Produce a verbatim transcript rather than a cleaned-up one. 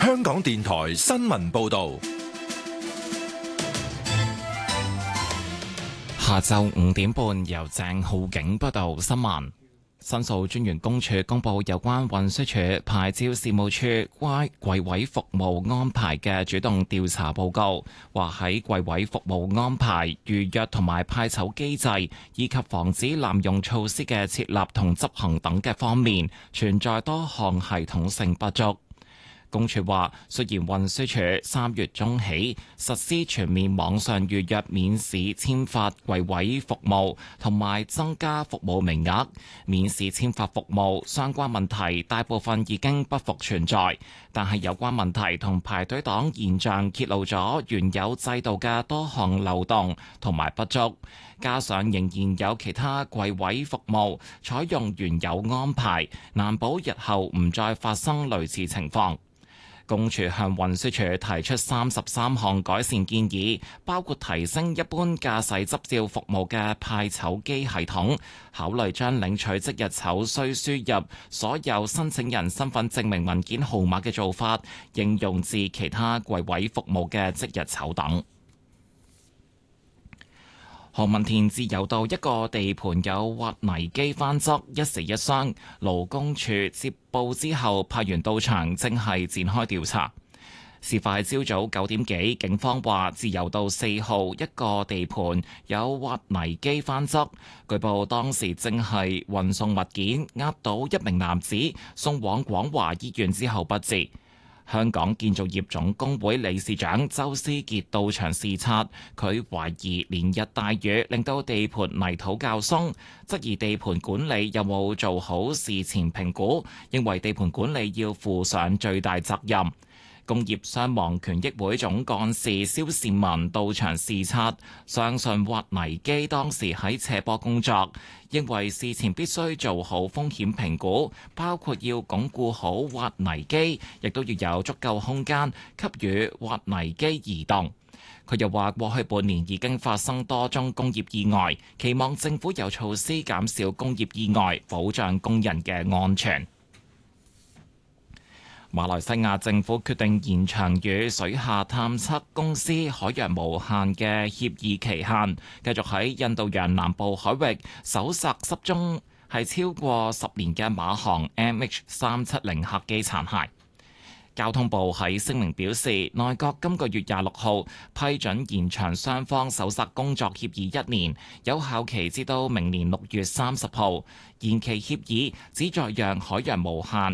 香港電台新聞報道。 下晝五點半，由鄭浩景報道新聞。申訴專員公署公布有關運輸署牌照事務處關櫃位服務安排嘅主動調查報告，話喺櫃位服務安排、預約同埋派籌機制，以及防止濫用措施嘅設立同執行等嘅方面，存在多項系統性不足。公署話，雖然運輸署三月中起實施全面網上預約免試簽發櫃位服務，同埋增加服務名額，免試簽發服務相關問題大部分已經不復存在，但係有關問題同排隊黨現象揭露咗原有制度嘅多項漏洞同埋不足，加上仍然有其他櫃位服務採用原有安排，難保日後唔再發生類似情況。公署向運輸署提出三十三項改善建議，包括提升一般駕駛執照服務嘅派籌機系統，考慮將領取即日籌需輸入所有申請人身份證明文件號碼嘅做法，應用至其他櫃位服務嘅即日籌等。何文田自由道一個地盤有挖泥機翻側，一死一傷。勞工處接報之後派員到場，正係展開調查。事發朝早九點幾，警方話自由道四號一個地盤有挖泥機翻側，據報當時正係運送物件，壓到一名男子，送往廣華醫院之後不治。香港建造業總工會理事長周思傑到場視察，佢懷疑連日大雨令到地盤泥土較鬆，質疑地盤管理有冇做好事前評估，認為地盤管理要負上最大責任。工業傷亡權益會總幹事蕭善文到場視察，相信挖泥機當時喺斜坡工作，認為事前必須做好風險評估，包括要鞏固好挖泥機，亦都要有足夠空間給予挖泥機移動。佢又話過去半年已經發生多宗工業意外，期望政府有措施減少工業意外，保障工人嘅安全。馬來西亞政府決定延長與水下探測公司海洋無限嘅協議期限，繼續喺印度洋南部海域搜索失蹤係超過十年嘅馬航 M H 三七零客機殘骸。交通部喺聲明表示，內閣今個月廿六號批准延長雙方搜索工作協議一年，有效期至到明年六月三十號。延期協議旨在讓海洋無限